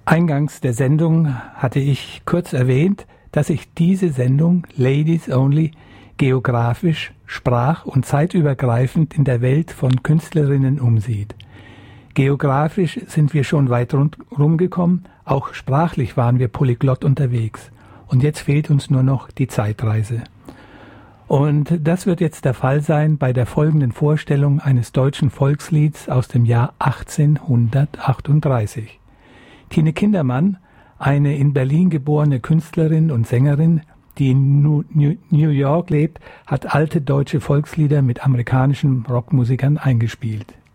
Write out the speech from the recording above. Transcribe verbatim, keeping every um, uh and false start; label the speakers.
Speaker 1: Eingangs der Sendung hatte ich kurz erwähnt, dass sich diese Sendung Ladies Only geografisch, sprach- und zeitübergreifend in der Welt von Künstlerinnen umsieht. Geografisch sind wir schon weit rumgekommen, auch sprachlich waren wir polyglott unterwegs. Und jetzt fehlt uns nur noch die Zeitreise. Und das wird jetzt der Fall sein bei der folgenden Vorstellung eines deutschen Volkslieds aus dem Jahr achtzehnhundertachtunddreißig. Tine Kindermann, eine in Berlin geborene Künstlerin und Sängerin, die in New York lebt, hat alte deutsche Volkslieder mit amerikanischen Rockmusikern eingespielt.